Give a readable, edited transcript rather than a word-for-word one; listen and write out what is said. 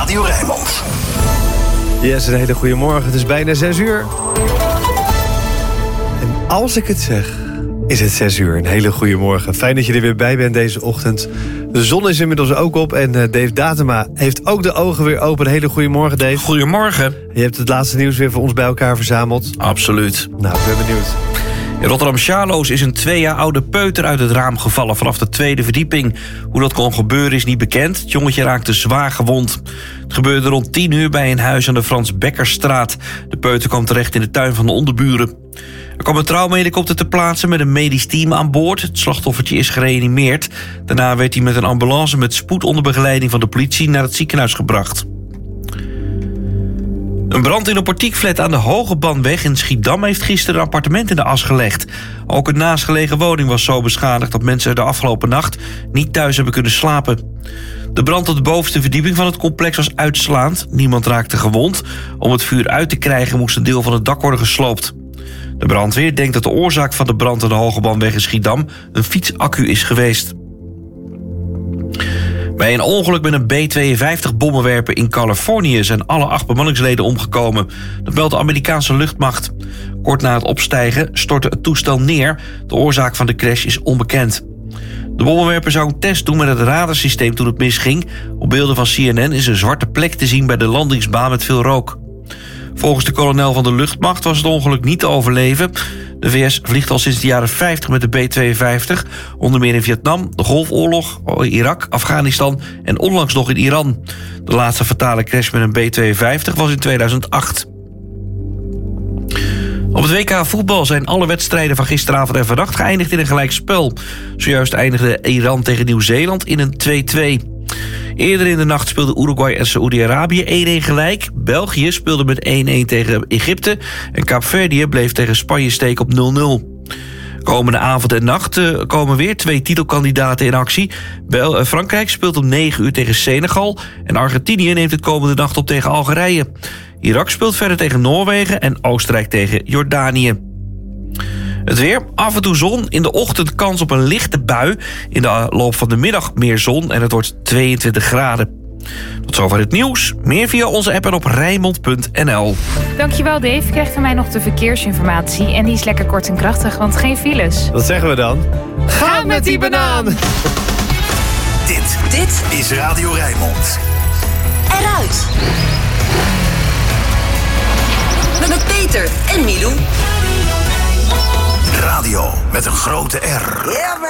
Radio Rijnmond. Yes, een hele goede morgen. Het is bijna 6 uur. En als ik het zeg, is het 6 uur. Een hele goede morgen. Fijn dat je er weer bij bent deze ochtend. De zon is inmiddels ook op en Dave Datema heeft ook de ogen weer open. Een hele goede morgen, Dave. Goedemorgen. Je hebt het laatste nieuws weer voor ons bij elkaar verzameld. Absoluut. Nou, ik ben benieuwd. In Rotterdam-Charloes is een 2 jaar oude peuter uit het raam gevallen vanaf de 2e verdieping. Hoe dat kon gebeuren is niet bekend. Het jongetje raakte zwaar gewond. Het gebeurde rond 10 uur bij een huis aan de Frans Bekkerstraat. De peuter kwam terecht in de tuin van de onderburen. Er kwam een traumahelikopter ter plaatse met een medisch team aan boord. Het slachtoffertje is gereanimeerd. Daarna werd hij met een ambulance met spoed onder begeleiding van de politie naar het ziekenhuis gebracht. Een brand in een portiekflat aan de Hogebandweg in Schiedam heeft gisteren een appartement in de as gelegd. Ook een naastgelegen woning was zo beschadigd dat mensen er de afgelopen nacht niet thuis hebben kunnen slapen. De brand op de bovenste verdieping van het complex was uitslaand. Niemand raakte gewond. Om het vuur uit te krijgen moest een deel van het dak worden gesloopt. De brandweer denkt dat de oorzaak van de brand aan de Hogebandweg in Schiedam een fietsaccu is geweest. Bij een ongeluk met een B-52-bommenwerper in Californië zijn alle 8 bemanningsleden omgekomen. Dat meldt de Amerikaanse luchtmacht. Kort na het opstijgen stortte het toestel neer. De oorzaak van de crash is onbekend. De bommenwerper zou een test doen met het radarsysteem toen het misging. Op beelden van CNN is een zwarte plek te zien bij de landingsbaan met veel rook. Volgens de kolonel van de luchtmacht was het ongeluk niet te overleven. De VS vliegt al sinds de jaren 50 met de B-52... onder meer in Vietnam, de Golfoorlog, Irak, Afghanistan en onlangs nog in Iran. De laatste fatale crash met een B-52 was in 2008. Op het WK voetbal zijn alle wedstrijden van gisteravond en vannacht geëindigd in een gelijkspel. Zojuist eindigde Iran tegen Nieuw-Zeeland in een 2-2. Eerder in de nacht speelden Uruguay en Saoedi-Arabië 1-1 gelijk. België speelde met 1-1 tegen Egypte. En Kaapverdië bleef tegen Spanje steken op 0-0. Komende avond en nacht komen weer 2 titelkandidaten in actie. Frankrijk speelt om 9 uur tegen Senegal. En Argentinië neemt het komende nacht op tegen Algerije. Irak speelt verder tegen Noorwegen en Oostenrijk tegen Jordanië. Het weer, af en toe zon, in de ochtend kans op een lichte bui. In de loop van de middag meer zon en het wordt 22 graden. Tot zover het nieuws. Meer via onze app en op Rijnmond.nl. Dankjewel Dave. Je krijgt van mij nog de verkeersinformatie. En die is lekker kort en krachtig, want geen files. Wat zeggen we dan? Ga met die banaan! Dit is Radio Rijnmond. Eruit! Met Peter en Milou. Radio met een grote R. Yeah, man.